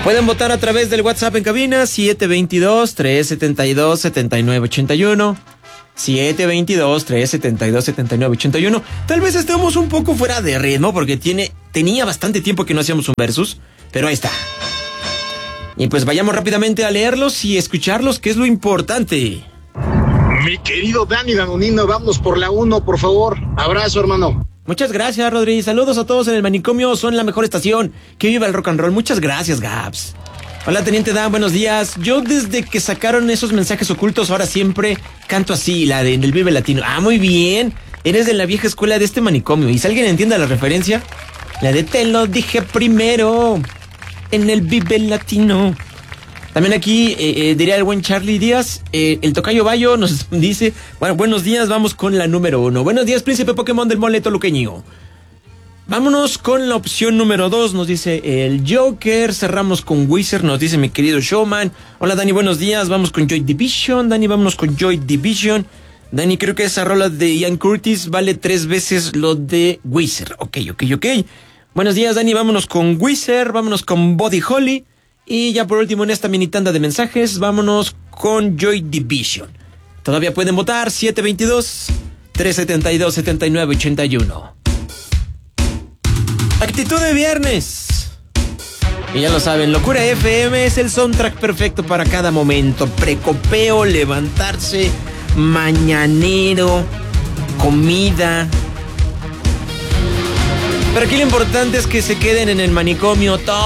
Pueden votar a través del WhatsApp en cabina 722-372-7981. 722-372-7981. Tal vez estemos un poco fuera de ritmo porque tenía bastante tiempo que no hacíamos un versus, pero ahí está. Y pues vayamos rápidamente a leerlos y escucharlos, que es lo importante. Mi querido Dani Danonino, vámonos por la 1, por favor. Abrazo, hermano. Muchas gracias, Rodri. Saludos a todos en el manicomio. Son la mejor estación. Que viva el rock and roll. Muchas gracias, Gaps. Hola, Teniente Dan. Buenos días. Yo desde que sacaron esos mensajes ocultos, ahora siempre canto así, la del Vive Latino. Ah, muy bien. Eres de la vieja escuela de este manicomio. ¿Y si alguien entiende la referencia? La de te lo dije primero en el Vive Latino. También aquí diría el buen Charlie Díaz, el tocayo Bayo nos dice, bueno, buenos días, vamos con la número 1. Buenos días, príncipe Pokémon del mole toluqueño. Vámonos con la opción número 2, nos dice el Joker. Cerramos con Wizard, nos dice mi querido Showman. Hola, Dani, buenos días, vamos con Joy Division. Dani, vámonos con Joy Division. Dani, creo que esa rola de Ian Curtis vale 3 veces lo de Wizard. Ok. Buenos días, Dani, vámonos con Wizard, vámonos con Body Holly. Y ya por último en esta mini tanda de mensajes, vámonos con Joy Division. Todavía pueden votar 722-372-7981. Actitud de viernes. Y ya lo saben, Locura FM es el soundtrack perfecto para cada momento. Precopeo, levantarse, mañanero, comida. Pero aquí lo importante es que se queden en el manicomio todo